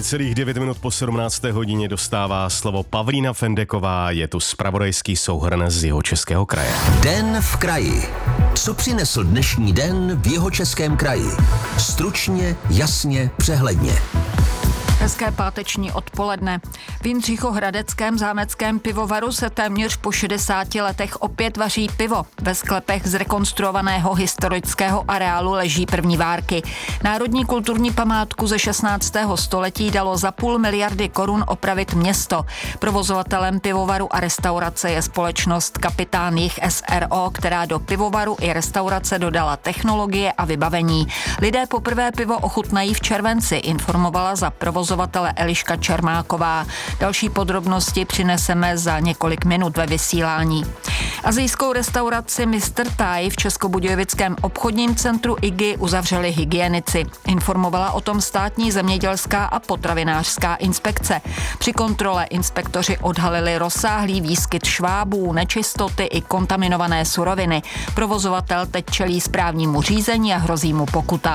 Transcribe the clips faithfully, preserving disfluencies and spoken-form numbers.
Necelých devět minut po sedmnácté hodině dostává slovo Pavlína Fendeková, je tu zpravodajský souhrn z Jihočeského kraje. Den v kraji. Co přinesl dnešní den v Jihočeském kraji? Stručně, jasně, přehledně. Hezké páteční odpoledne. V Jindřichohradeckém zámeckém pivovaru se téměř po šedesáti letech opět vaří pivo. Ve sklepech z rekonstruovaného historického areálu leží první várky. Národní kulturní památku ze šestnáctého století dalo za půl miliardy korun opravit město. Provozovatelem pivovaru a restaurace je společnost Kapitán Jih S R O, která do pivovaru i restaurace dodala technologie a vybavení. Lidé poprvé pivo ochutnají v červenci, informovala za provozovatele Eliška Čermáková. Další podrobnosti přineseme za několik minut ve vysílání. Asijskou restauraci mister Thai v Českobudějovickém obchodním centru I G I uzavřeli hygienici. Informovala o tom státní zemědělská a potravinářská inspekce. Při kontrole inspektoři odhalili rozsáhlý výskyt švábů, nečistoty i kontaminované suroviny. Provozovatel teď čelí správnímu řízení a hrozí mu pokuta.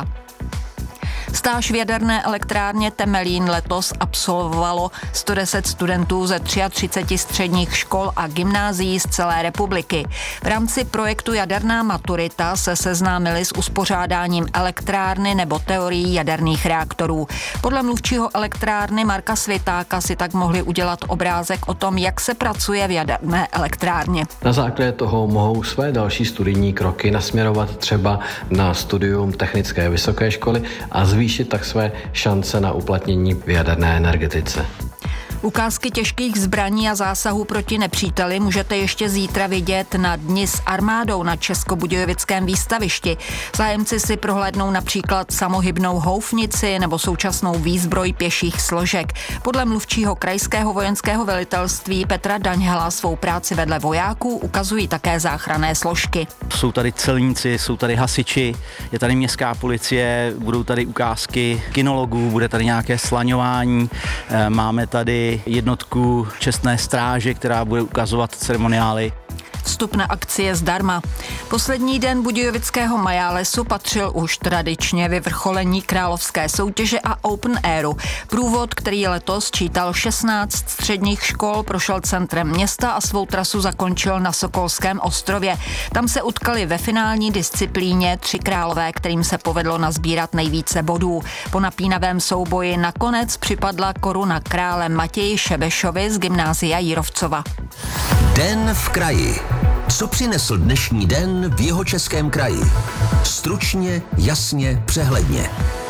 Stáž v jaderné elektrárně Temelín letos absolvovalo sto deset studentů ze třiceti tří středních škol a gymnázií z celé republiky. V rámci projektu Jaderná maturita se seznámili s uspořádáním elektrárny nebo teorií jaderných reaktorů. Podle mluvčího elektrárny Marka Svitáka si tak mohli udělat obrázek o tom, jak se pracuje v jaderné elektrárně. Na základě toho mohou své další studijní kroky nasměrovat třeba na studium technické vysoké školy a zvýšit tak své šance na uplatnění v jaderné energetice. Ukázky těžkých zbraní a zásahů proti nepříteli můžete ještě zítra vidět na Dni s armádou na Českobudějovickém výstavišti. Zájemci si prohlédnou například samohybnou houfnici nebo současnou výzbroj pěších složek. Podle mluvčího krajského vojenského velitelství Petra Daňhala svou práci vedle vojáků ukazují také záchranné složky. Jsou tady celníci, jsou tady hasiči, je tady městská policie, budou tady ukázky kinologů, bude tady nějaké slaňování, máme tady jednotku čestné stráže, která bude ukazovat ceremoniály. Vstup na akci je zdarma. Poslední den budějovického Majálesu patřil už tradičně vyvrcholení královské soutěže a Open Airu. Průvod, který letos čítal šestnáct středních škol, prošel centrem města a svou trasu zakončil na Sokolském ostrově. Tam se utkali ve finální disciplíně tři králové, kterým se povedlo nazbírat nejvíce bodů. Po napínavém souboji nakonec připadla koruna krále Matěji Šebešovi z gymnázia Jirovcova. Den v kraji. Co přinesl dnešní den v Jihočeském kraji? Stručně, jasně, přehledně.